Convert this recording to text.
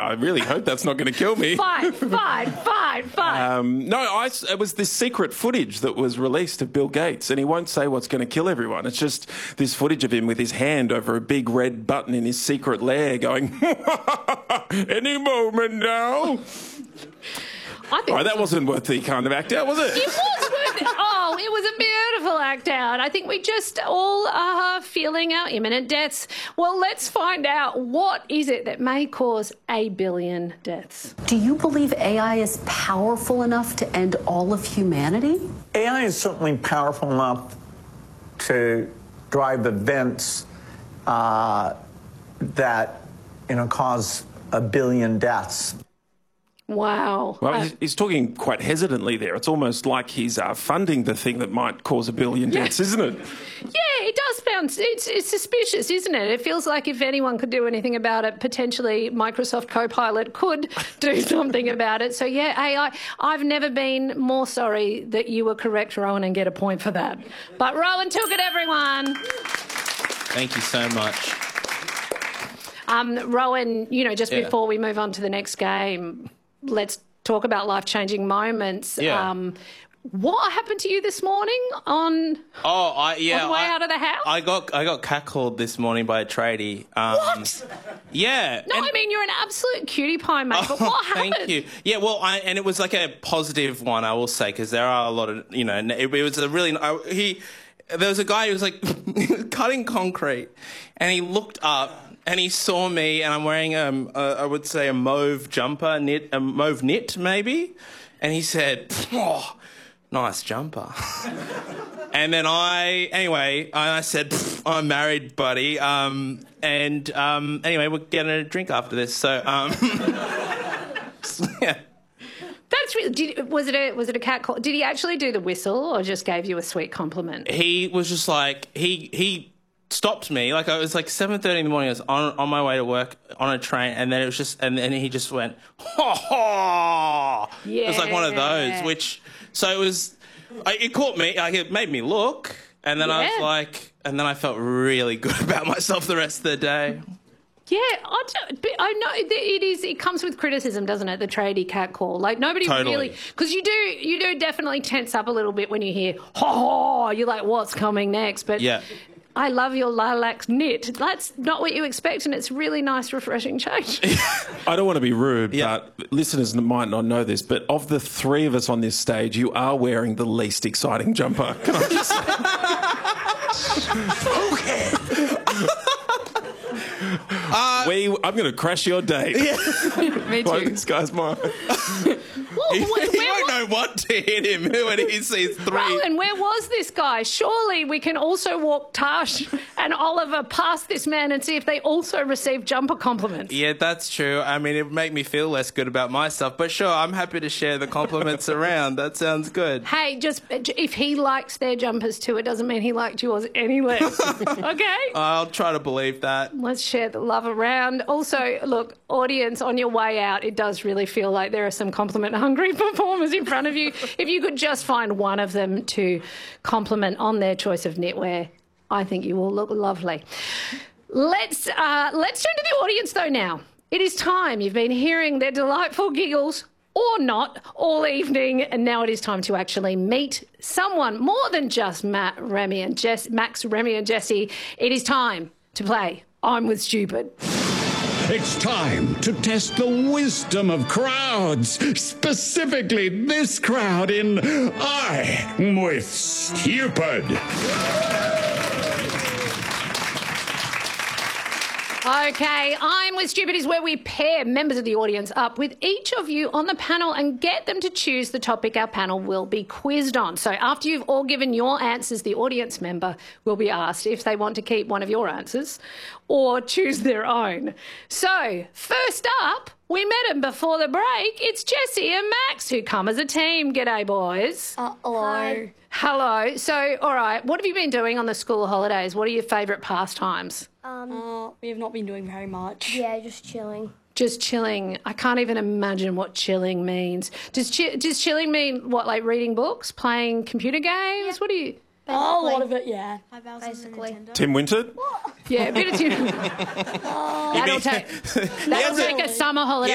I really hope that's not going to kill me. Fine. No, it was this secret footage that was released of Bill Gates, and he won't say what's going to kill everyone. It's just this footage of him with his hand over a big red button in his secret lair going, any moment now. I think that wasn't worth the kind of act out, was it? It was worth it. Oh, it was a beautiful act out. I think we just all are feeling our imminent deaths. Well, let's find out what is it that may cause 1 billion deaths. Do you believe AI is powerful enough to end all of humanity? AI is certainly powerful enough to drive events that, cause 1 billion deaths. Wow. Well, he's talking quite hesitantly there. It's almost like he's funding the thing that might cause 1 billion deaths, isn't it? Yeah, it does sound... It's suspicious, isn't it? It feels like if anyone could do anything about it, potentially Microsoft Copilot could do something about it. So, yeah, AI, I've never been more sorry that you were correct, Rowan, and get a point for that. But Rowan took it, everyone. Thank you so much. Rowan, before we move on to the next game, let's talk about life-changing moments. Yeah. What happened to you this morning on the way out of the house? I got catcalled this morning by a tradie. What? Yeah. No, I mean, you're an absolute cutie pie, mate, but what happened? Thank you. Yeah, well, and it was like a positive one, I will say, because there are a lot of, it was a really... there was a guy who was like cutting concrete, and he looked up and he saw me, and I'm wearing I would say a mauve jumper, a mauve knit maybe, and he said, "Oh, nice jumper." And then I said, "I'm married, buddy," anyway, we're getting a drink after this, so yeah. That's really, was it a cat call? Did he actually do the whistle or just gave you a sweet compliment? He was just like, he stopped me, like it was like 7:30 in the morning, I was on my way to work on a train, and then it was just, and then he just went, "Ha ha!" Yeah. It was like one of those, so it was, it caught me, like it made me look, and then I was like, and then I felt really good about myself the rest of the day. Yeah, I know it comes with criticism, doesn't it? The tradie cat call, like nobody really, because you do definitely tense up a little bit when you hear "ha ha." You're like, what's coming next? But yeah. I love your lilac knit. That's not what you expect, and it's really nice, refreshing change. I don't want to be rude, but listeners might not know this, but of the three of us on this stage, you are wearing the least exciting jumper. Can I just say? Okay. I'm going to crash your date. Yeah. Me too. Like, this guy's mine. He won't know what to hit him when he sees three. Rowan, where was this guy? Surely we can also walk Tash and Oliver past this man and see if they also receive jumper compliments. Yeah, that's true. I mean, it would make me feel less good about myself, but sure, I'm happy to share the compliments around. That sounds good. Hey, just if he likes their jumpers too, it doesn't mean he liked yours any less. Okay? I'll try to believe that. Let's share the love around. Also, look, audience, on your way out, it does really feel like there are some compliment-hungry performers in front of you. If you could just find one of them to compliment on their choice of knitwear, I think you will look lovely. Let's turn to the audience, though, now. It is time. You've been hearing their delightful giggles, or not, all evening, and now it is time to actually meet someone more than just Max, Remy and Jesse. It is time to play I'm With Stupid. It's time to test the wisdom of crowds, specifically this crowd in I'm With Stupid. Okay, I'm With Stupid is where we pair members of the audience up with each of you on the panel and get them to choose the topic our panel will be quizzed on. So after you've all given your answers, the audience member will be asked if they want to keep one of your answers or choose their own. So first up, we met them before the break. It's Jesse and Max who come as a team. G'day, boys. Hello. Hello. So, all right, what have you been doing on the school holidays? What are your favourite pastimes? We have not been doing very much. Yeah, just chilling. Just chilling. I can't even imagine what chilling means. Does chilling mean, what, like reading books, playing computer games? Yep. What do you... A lot of it, yeah. Basically. Tim Winter? Yeah, a bit of Tim. That'll take a summer holiday.